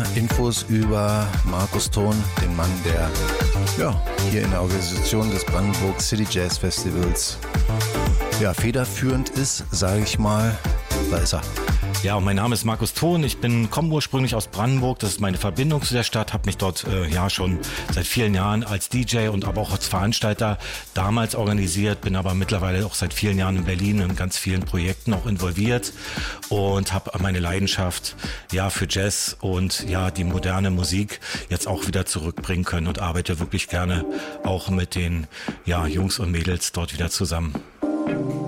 Infos über Markus Thon, den Mann, der hier in der Organisation des Brandenburg City Jazz Festivals federführend ist, sage ich mal. Da ist er. Ja, und mein Name ist Markus Thon. Ich komme ursprünglich aus Brandenburg. Das ist meine Verbindung zu der Stadt. Habe mich dort schon seit vielen Jahren als DJ und aber auch als Veranstalter damals organisiert. Bin aber mittlerweile auch seit vielen Jahren in Berlin in ganz vielen Projekten auch involviert und habe meine Leidenschaft für Jazz und die moderne Musik jetzt auch wieder zurückbringen können und arbeite wirklich gerne auch mit den Jungs und Mädels dort wieder zusammen.